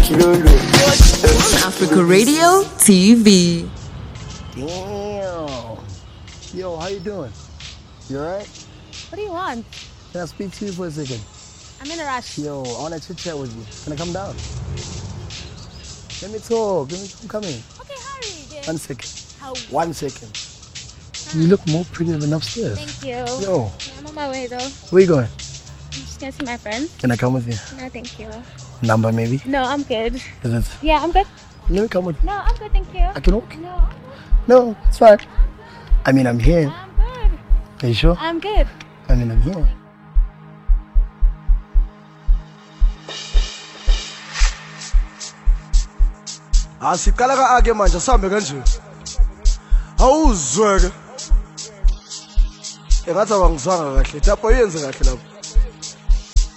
Africa Radio TV. Damn. Yo, how you doing? You alright? What do you want? Can I speak to you for a second? I'm in a rush. Yo, I want to chit chat with you. Can I come down? Let me talk. I'm coming. Okay, hurry, dear. 1 second. How? 1 second. You look more pretty than upstairs. Thank you. Yo. Yeah, I'm on my way though. Where you going? I'm just gonna see my friends. Can I come with you? No, thank you. Number maybe? No, I'm good. Is it? Yeah, I'm good. Let me come with you. No, I'm good, thank you. I can walk? No, I'm good. No, it's fine. I mean, I'm here. I'm good. Are you sure? I'm good. I mean, I'm here. Asiqala ka-ake manje sihambe kanje awuzweke engathi abangizwanga kahle lapho yenze kahle lapho